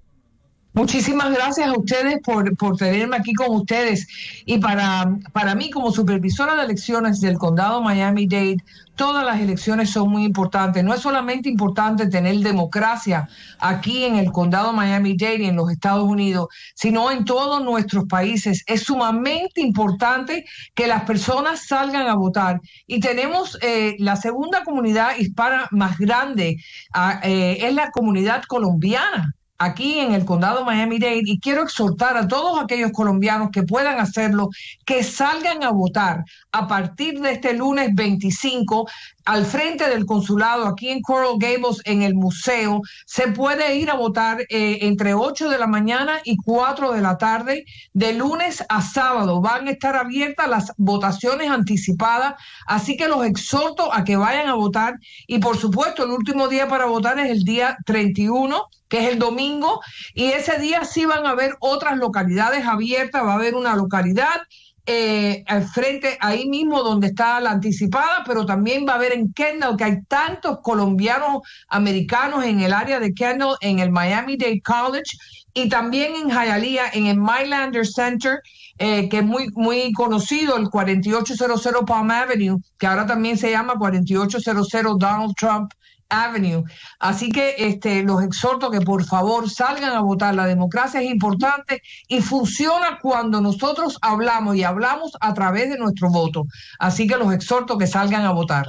Muchísimas gracias a ustedes por, por tenerme aquí con ustedes. Y para, para mí, como supervisora de elecciones del condado Miami-Dade, todas las elecciones son muy importantes. No es solamente importante tener democracia aquí en el condado Miami-Dade y en los Estados Unidos, sino en todos nuestros países. Es sumamente importante que las personas salgan a votar. Y tenemos eh, la segunda comunidad hispana más grande, eh, es la comunidad colombiana aquí en el condado Miami-Dade, y quiero exhortar a todos aquellos colombianos que puedan hacerlo, que salgan a votar a partir de este lunes veinticinco al frente del consulado aquí en Coral Gables, en el museo. Se puede ir a votar eh, entre ocho de la mañana y cuatro de la tarde, de lunes a sábado. Van a estar abiertas las votaciones anticipadas, así que los exhorto a que vayan a votar. Y por supuesto, el último día para votar es el día treinta y uno, que es el domingo, y ese día sí van a haber otras localidades abiertas. Va a haber una localidad Eh, al frente, ahí mismo donde está la anticipada, pero también va a haber en Kendall, que hay tantos colombianos americanos en el área de Kendall, en el Miami-Dade College, y también en Hialeah, en el Mylander Center, eh, que es muy, muy conocido, el cuarenta y ocho cero cero Palm Avenue, que ahora también se llama cuarenta y ocho cero cero Donald Trump Avenue. Así que este, los exhorto que por favor salgan a votar. La democracia es importante y funciona cuando nosotros hablamos, y hablamos a través de nuestro voto. Así que los exhorto que salgan a votar.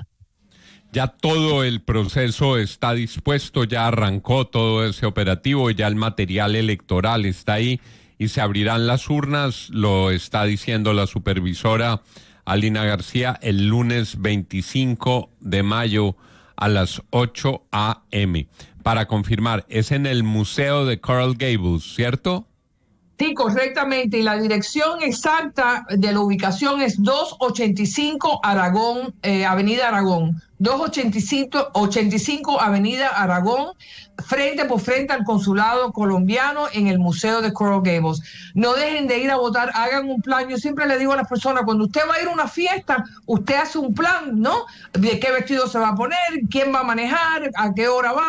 Ya todo el proceso está dispuesto, ya arrancó todo ese operativo, ya el material electoral está ahí y se abrirán las urnas, lo está diciendo la supervisora Alina García, el lunes veinticinco de mayo a las ocho a eme Para confirmar, es en el Museo de Coral Gables, ¿cierto? Sí, correctamente. Y la dirección exacta de la ubicación es doscientos ochenta y cinco Aragón, eh, Avenida Aragón. doscientos ochenta y cinco Avenida Aragón, frente por frente al consulado colombiano en el Museo de Coral Gables. No dejen de ir a votar, hagan un plan. Yo siempre le digo a las personas, cuando usted va a ir a una fiesta, usted hace un plan, ¿no? De qué vestido se va a poner, quién va a manejar, a qué hora vamos.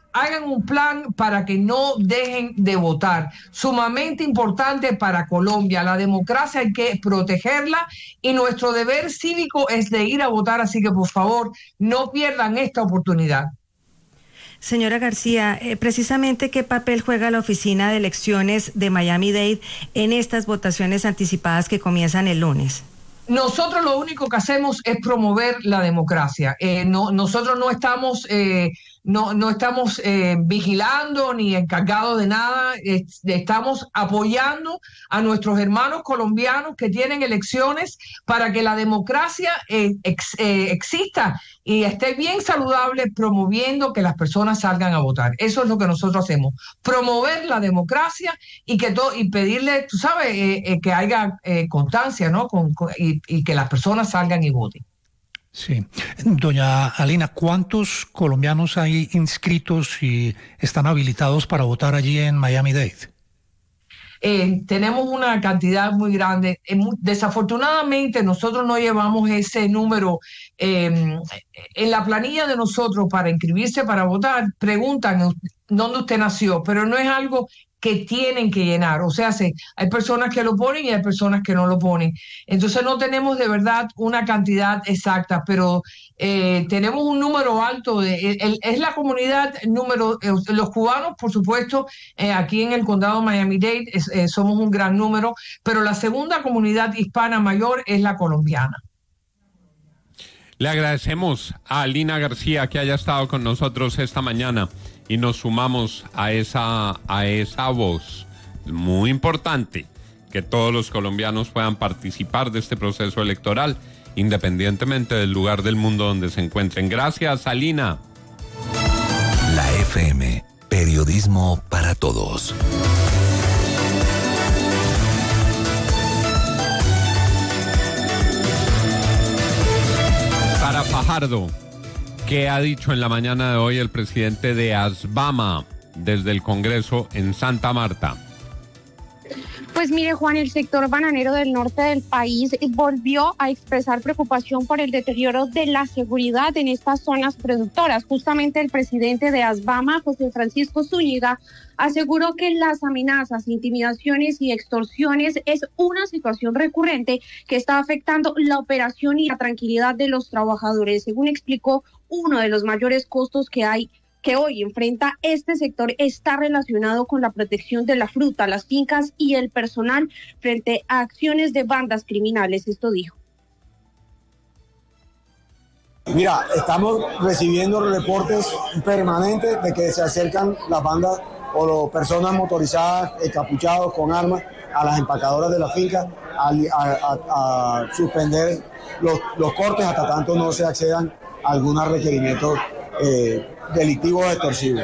hagan un plan para que no dejen de votar. Sumamente importante para Colombia. La democracia hay que protegerla y nuestro deber cívico es de ir a votar, así que por favor no pierdan esta oportunidad. Señora García, eh, precisamente ¿qué papel juega la Oficina de Elecciones de Miami-Dade en estas votaciones anticipadas que comienzan el lunes? Nosotros lo único que hacemos es promover la democracia. Eh, no, nosotros no estamos, eh, no, no estamos eh, vigilando ni encargados de nada. Eh, estamos apoyando a nuestros hermanos colombianos que tienen elecciones para que la democracia eh, ex, eh, exista y esté bien saludable, promoviendo que las personas salgan a votar. Eso es lo que nosotros hacemos, promover la democracia y que todo, y pedirle, tú sabes, eh, eh, que haya eh, constancia, ¿no? Con, con, y, y que las personas salgan y voten. Sí. Doña Alina, ¿cuántos colombianos hay inscritos y están habilitados para votar allí en Miami-Dade? Eh, tenemos una cantidad muy grande. Eh, muy, desafortunadamente nosotros no llevamos ese número eh, en la planilla de nosotros para inscribirse para votar. Preguntan dónde usted nació, pero no es algo que tienen que llenar. O sea, sí, hay personas que lo ponen y hay personas que no lo ponen. Entonces no tenemos de verdad una cantidad exacta, pero eh, tenemos un número alto. De, el, es la comunidad número, eh, los cubanos, por supuesto, eh, aquí en el condado Miami-Dade eh, somos un gran número, pero la segunda comunidad hispana mayor es la colombiana. Le agradecemos a Alina García que haya estado con nosotros esta mañana y nos sumamos a esa, a esa voz muy importante, que todos los colombianos puedan participar de este proceso electoral, independientemente del lugar del mundo donde se encuentren. Gracias, Alina. La F M, periodismo para todos. Para Fajardo, ¿qué ha dicho en la mañana de hoy el presidente de ASBAMA desde el Congreso en Santa Marta? Pues mire, Juan, el sector bananero del norte del país volvió a expresar preocupación por el deterioro de la seguridad en estas zonas productoras. Justamente el presidente de ASBAMA, José Francisco Zúñiga, aseguró que las amenazas, intimidaciones y extorsiones es una situación recurrente que está afectando la operación y la tranquilidad de los trabajadores. Según explicó, uno de los mayores costos que hay que hoy enfrenta este sector está relacionado con la protección de la fruta, las fincas y el personal frente a acciones de bandas criminales. Esto dijo. Mira, estamos recibiendo reportes permanentes de que se acercan las bandas o las personas motorizadas, encapuchados con armas, a las empacadoras de la finca a, a, a, a suspender los, los cortes hasta tanto no se accedan a algunos requerimientos eh, delictivos o extorsivos.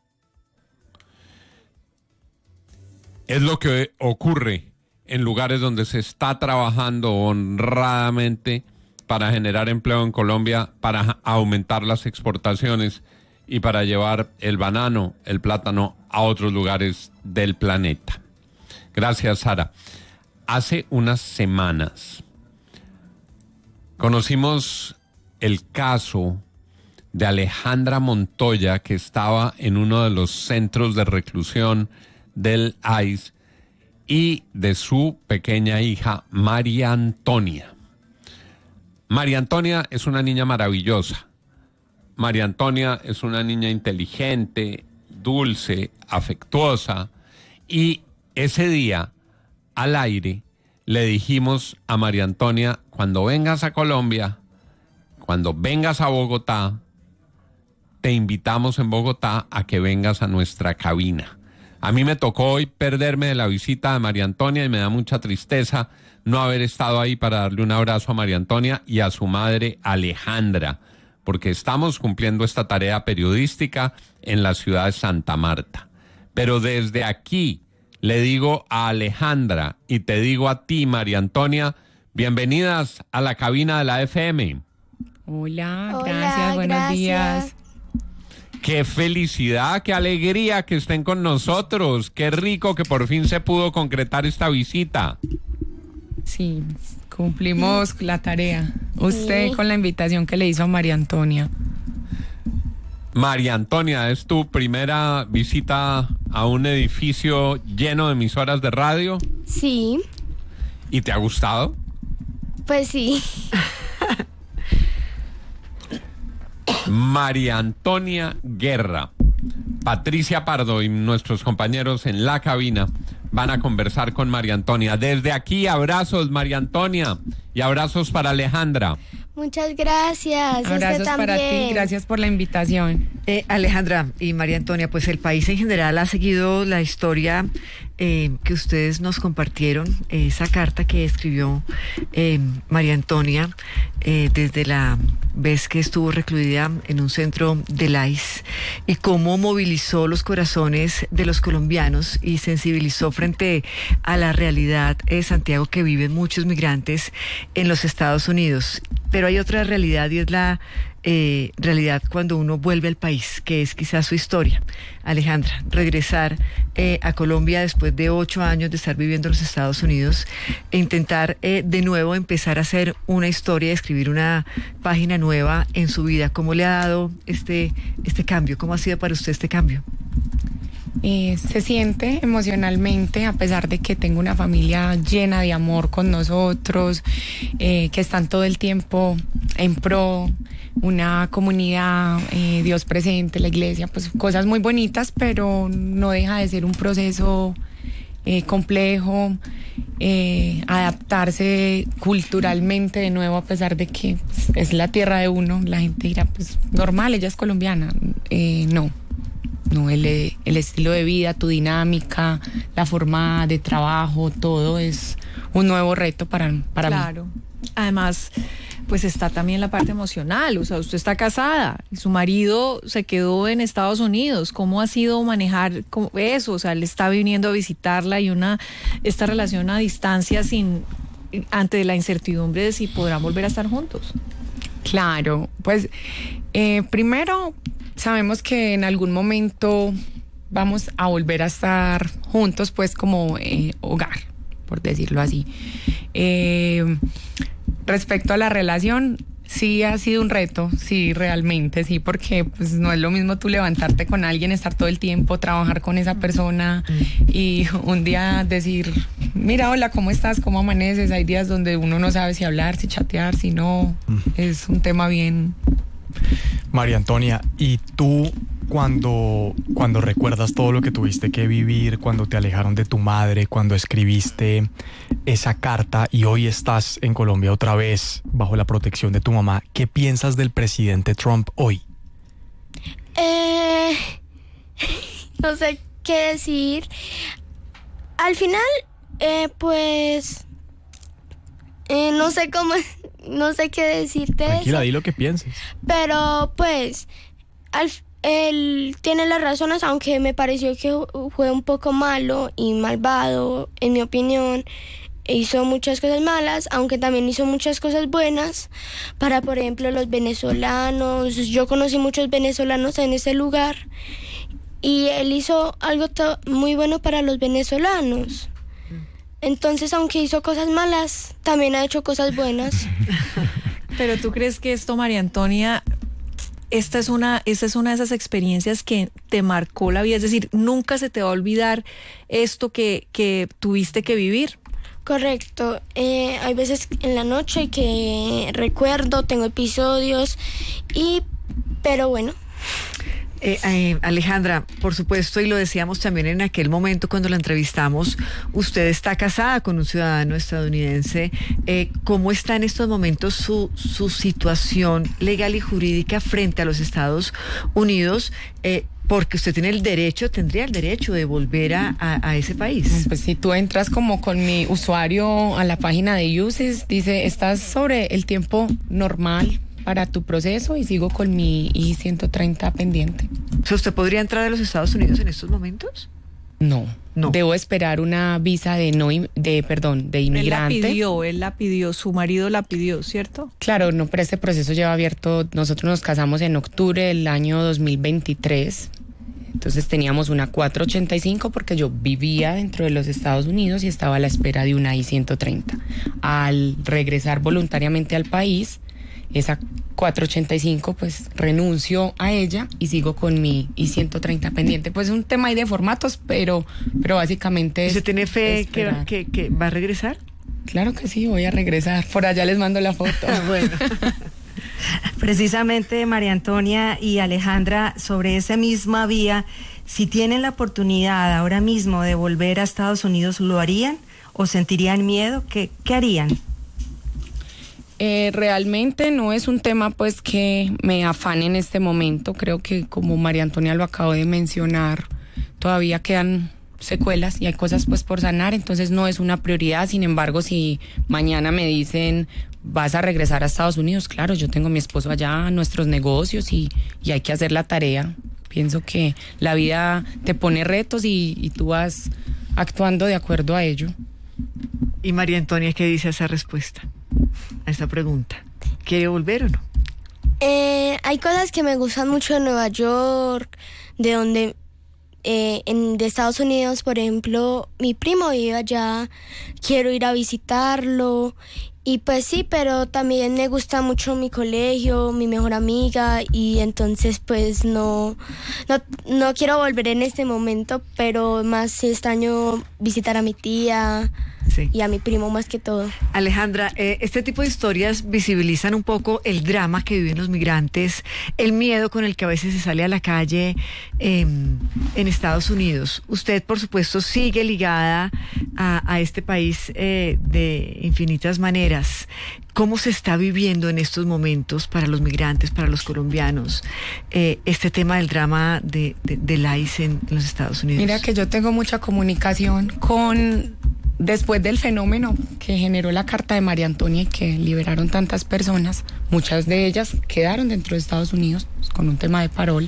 Es lo que ocurre en lugares donde se está trabajando honradamente para generar empleo en Colombia, para aumentar las exportaciones y para llevar el banano, el plátano a otros lugares del planeta. Gracias, Sara. Hace unas semanas conocimos el caso de Alejandra Montoya, que estaba en uno de los centros de reclusión del I C E, y de su pequeña hija, María Antonia. María Antonia es una niña maravillosa. María Antonia es una niña inteligente, dulce, afectuosa, y ese día, al aire, le dijimos a María Antonia: cuando vengas a Colombia, cuando vengas a Bogotá, te invitamos en Bogotá a que vengas a nuestra cabina. A mí me tocó hoy perderme de la visita de María Antonia y me da mucha tristeza no haber estado ahí para darle un abrazo a María Antonia y a su madre Alejandra, porque estamos cumpliendo esta tarea periodística en la ciudad de Santa Marta. Pero desde aquí le digo a Alejandra y te digo a ti, María Antonia, bienvenidas a la cabina de la F M. Hola, Hola, gracias, buenos gracias. días. Qué felicidad, qué alegría que estén con nosotros. Qué rico que por fin se pudo concretar esta visita. Sí, cumplimos la tarea. Usted Sí. con la invitación que le hizo a María Antonia. María Antonia, ¿es tu primera visita a un edificio lleno de emisoras de radio? Sí. ¿Y te ha gustado? Pues sí. María Antonia Guerra, Patricia Pardo y nuestros compañeros en la cabina van a conversar con María Antonia. Desde aquí, abrazos, María Antonia, y abrazos para Alejandra. Muchas gracias. Abrazos Usted para también. ti, gracias por la invitación. Eh, Alejandra y María Antonia, pues el país en general ha seguido la historia eh, que ustedes nos compartieron, eh, esa carta que escribió eh, María Antonia eh, desde la vez que estuvo recluida en un centro del I C E y cómo movilizó los corazones de los colombianos y sensibilizó frente a la realidad, eh, Santiago, que viven muchos migrantes en los Estados Unidos. Pero hay otra realidad y es la eh, realidad cuando uno vuelve al país, que es quizás su historia. Alejandra, regresar eh, a Colombia después de ocho años de estar viviendo en los Estados Unidos e intentar eh, de nuevo empezar a hacer una historia, escribir una página nueva en su vida. ¿Cómo le ha dado este, este cambio? ¿Cómo ha sido para usted este cambio? Eh, se siente emocionalmente, a pesar de que tengo una familia llena de amor con nosotros, eh, que están todo el tiempo en pro, una comunidad, eh, Dios presente, la iglesia, pues cosas muy bonitas, pero no deja de ser un proceso eh, complejo, eh, adaptarse culturalmente de nuevo, a pesar de que pues, es la tierra de uno. La gente dirá, pues normal, ella es colombiana. Eh, no. No, el, el estilo de vida, tu dinámica, la forma de trabajo, todo es un nuevo reto para, para claro. mí. Claro. Además, pues está también la parte emocional. O sea, usted está casada y su marido se quedó en Estados Unidos. ¿Cómo ha sido manejar eso? O sea, él está viniendo a visitarla y una esta relación a distancia sin ante la incertidumbre de si podrán volver a estar juntos. Claro, pues eh, primero sabemos que en algún momento vamos a volver a estar juntos, pues como eh, hogar, por decirlo así. Eh, respecto a la relación, sí ha sido un reto, sí, realmente, sí, porque pues no es lo mismo tú levantarte con alguien, estar todo el tiempo, trabajar con esa persona y un día decir, mira, hola, ¿cómo estás? ¿Cómo amaneces? Hay días donde uno no sabe si hablar, si chatear, si no, es un tema bien... María Antonia, ¿y tú cuando, cuando recuerdas todo lo que tuviste que vivir, cuando te alejaron de tu madre, cuando escribiste esa carta y hoy estás en Colombia otra vez bajo la protección de tu mamá, qué piensas del presidente Trump hoy? Eh, no sé qué decir. Al final, eh, pues, eh, no sé cómo... No sé qué decirte. Tranquila, eso, di lo que pienses. Pero pues al, él tiene las razones, aunque me pareció que fue un poco malo y malvado, en mi opinión. Hizo muchas cosas malas, aunque también hizo muchas cosas buenas para, por ejemplo, los venezolanos. Yo conocí muchos venezolanos en ese lugar y él hizo algo muy bueno para los venezolanos. Entonces, aunque hizo cosas malas, también ha hecho cosas buenas. Pero ¿tú crees que esto, María Antonia, esta es una, esta es una de esas experiencias que te marcó la vida? Es decir, nunca se te va a olvidar esto que, que tuviste que vivir. Correcto. Eh, hay veces en la noche que recuerdo, tengo episodios, y pero bueno... Eh, eh, Alejandra, por supuesto, y lo decíamos también en aquel momento cuando la entrevistamos, usted está casada con un ciudadano estadounidense. Eh, ¿Cómo está en estos momentos su, su situación legal y jurídica frente a los Estados Unidos? Eh, porque usted tiene el derecho, tendría el derecho de volver a, a, a ese país. Pues si tú entras como con mi usuario a la página de U S I S, dice, estás sobre el tiempo normal para tu proceso y sigo con mi I ciento treinta pendiente. O sea, ¿usted podría entrar a los Estados Unidos en estos momentos? No, no. Debo esperar una visa de no de perdón, de inmigrante. Él la pidió, él la pidió, su marido la pidió, ¿cierto? Claro, no, pero este proceso lleva abierto, nosotros nos casamos en octubre del año dos mil veintitrés. Entonces teníamos una cuatro ochenta y cinco porque yo vivía dentro de los Estados Unidos y estaba a la espera de una I ciento treinta. Al regresar voluntariamente al país, esa cuatrocientos ochenta y cinco, pues renuncio a ella y sigo con mi I ciento treinta pendiente. Pues es un tema ahí de formatos, pero, pero básicamente es... ¿Usted tiene fe que, que, que va a regresar? Claro que sí, voy a regresar. Por allá les mando la foto. Bueno. Precisamente, María Antonia y Alejandra, sobre esa misma vía, si tienen la oportunidad ahora mismo de volver a Estados Unidos, ¿lo harían o sentirían miedo? ¿Qué, qué harían? Eh, realmente no es un tema pues que me afane en este momento. Creo que, como María Antonia lo acabo de mencionar, todavía quedan secuelas y hay cosas pues por sanar, entonces no es una prioridad. Sin embargo, si mañana me dicen vas a regresar a Estados Unidos, claro, yo tengo a mi esposo allá, nuestros negocios y, y hay que hacer la tarea. Pienso que la vida te pone retos y, y tú vas actuando de acuerdo a ello. ¿Y María Antonia qué dice a esa respuesta, a esta pregunta? ¿Quiere volver o no? Eh, hay cosas que me gustan mucho de Nueva York, de donde, eh, en, de Estados Unidos, por ejemplo, mi primo vive allá, quiero ir a visitarlo. Y pues sí, pero también me gusta mucho mi colegio, mi mejor amiga, y entonces pues no, no, no quiero volver en este momento, pero más extraño visitar a mi tía, sí, y a mi primo más que todo. Alejandra, eh, este tipo de historias visibilizan un poco el drama que viven los migrantes, el miedo con el que a veces se sale a la calle eh, en Estados Unidos. Usted, por supuesto, sigue ligada a, a este país eh, de infinitas maneras. ¿Cómo se está viviendo en estos momentos para los migrantes, para los colombianos, eh, este tema del drama de, de, del I C E en, en los Estados Unidos? Mira que yo tengo mucha comunicación con, después del fenómeno que generó la carta de María Antonia y que liberaron tantas personas, muchas de ellas quedaron dentro de Estados Unidos con un tema de parol,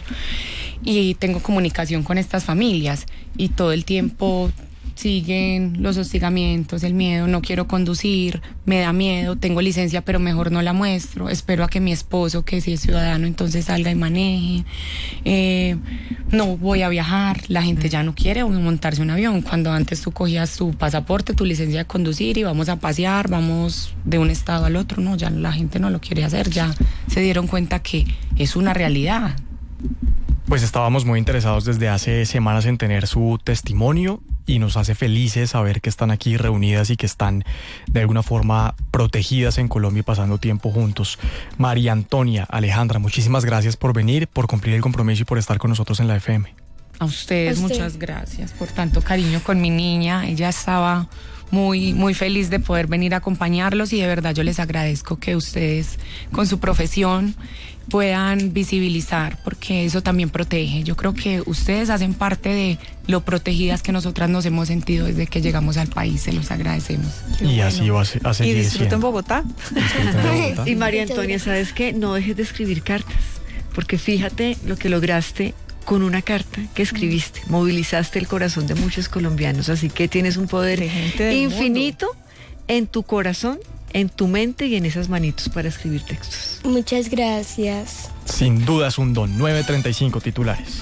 y tengo comunicación con estas familias y todo el tiempo siguen los hostigamientos, el miedo, no quiero conducir, me da miedo, tengo licencia pero mejor no la muestro, espero a que mi esposo, que si es ciudadano, entonces salga y maneje, eh, no voy a viajar, la gente ya no quiere montarse un avión, cuando antes tú cogías tu pasaporte, tu licencia de conducir y vamos a pasear, vamos de un estado al otro, no, ya la gente no lo quiere hacer, ya se dieron cuenta que es una realidad. Pues estábamos muy interesados desde hace semanas en tener su testimonio y nos hace felices saber que están aquí reunidas y que están de alguna forma protegidas en Colombia y pasando tiempo juntos. María Antonia, Alejandra, muchísimas gracias por venir, por cumplir el compromiso y por estar con nosotros en la F M. A ustedes, ¿A usted? Muchas gracias por tanto cariño con mi niña. Ella estaba muy, muy feliz de poder venir a acompañarlos y de verdad yo les agradezco que ustedes con su profesión puedan visibilizar, porque eso también protege. Yo creo que ustedes hacen parte de lo protegidas que nosotras nos hemos sentido desde que llegamos al país. Se los agradecemos. Qué y bueno. Así va a, a seguir Y disfruten siendo. Bogotá. Disfruten Bogotá. Y María Antonia, ¿sabes qué? No dejes de escribir cartas, porque fíjate lo que lograste con una carta que escribiste. Movilizaste el corazón de muchos colombianos, así que tienes un poder infinito mundo. En tu corazón, en tu mente y en esas manitos para escribir textos. Muchas gracias. Sin duda es un don. nueve treinta y cinco titulares.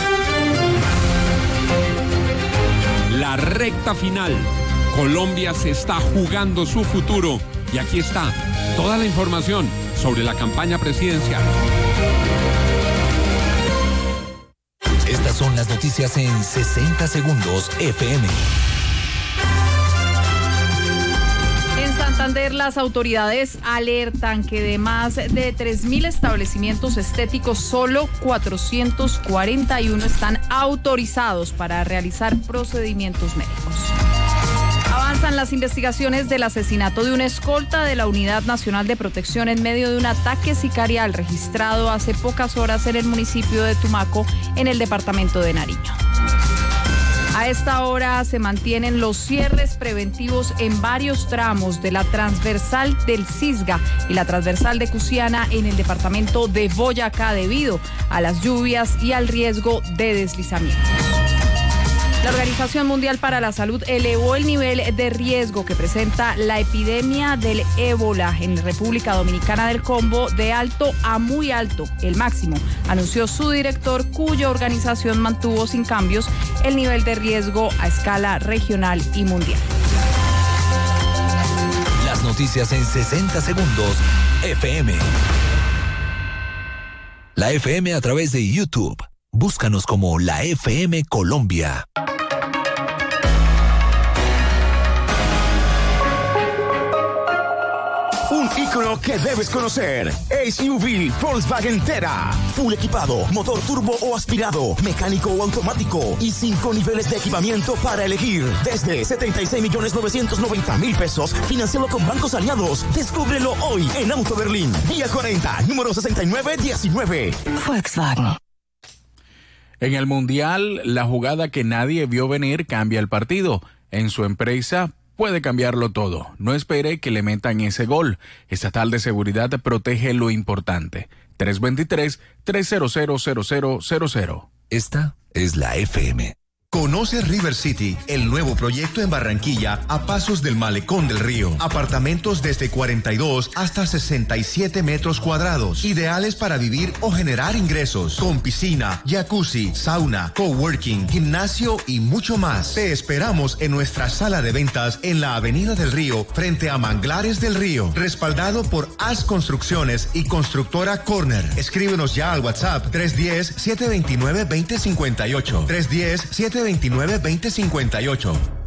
La recta final. Colombia se está jugando su futuro y aquí está toda la información sobre la campaña presidencial. Estas son las noticias en sesenta segundos F M. En Santander, las autoridades alertan que de más de tres mil establecimientos estéticos, solo cuatrocientos cuarenta y uno están autorizados para realizar procedimientos médicos. Avanzan las investigaciones del asesinato de un escolta de la Unidad Nacional de Protección en medio de un ataque sicarial registrado hace pocas horas en el municipio de Tumaco, en el departamento de Nariño. A esta hora se mantienen los cierres preventivos en varios tramos de la transversal del Cisga y la transversal de Cusiana en el departamento de Boyacá debido a las lluvias y al riesgo de deslizamientos. La Organización Mundial para la Salud elevó el nivel de riesgo que presenta la epidemia del ébola en República Dominicana del Congo de alto a muy alto, el máximo, anunció su director, cuya organización mantuvo sin cambios el nivel de riesgo a escala regional y mundial. Las noticias en sesenta segundos. F M. La F M a través de YouTube. Búscanos como la F M Colombia. Un ícono que debes conocer. S U V Volkswagen Tera. Full equipado, motor turbo o aspirado, mecánico o automático y cinco niveles de equipamiento para elegir. Desde setenta y seis millones novecientos noventa mil pesos, financiado con bancos aliados. Descúbrelo hoy en Auto Berlín. Vía cuarenta, número sesenta y nueve diecinueve. Volkswagen. En el Mundial, la jugada que nadie vio venir cambia el partido. En su empresa puede cambiarlo todo. No espere que le metan ese gol. Estatal de Seguridad protege lo importante. tres dos tres, tres cero cero cero cero cero cero. Esta es la F M. Conoce River City, el nuevo proyecto en Barranquilla, a pasos del Malecón del Río. Apartamentos desde cuarenta y dos hasta sesenta y siete metros cuadrados, ideales para vivir o generar ingresos, con piscina, jacuzzi, sauna, coworking, gimnasio y mucho más. Te esperamos en nuestra sala de ventas en la Avenida del Río, frente a Manglares del Río, respaldado por As Construcciones y Constructora Corner. Escríbenos ya al WhatsApp tres uno cero, siete dos nueve, dos cero cinco ocho, tres uno cero, siete dos nueve, dos cero cinco ocho.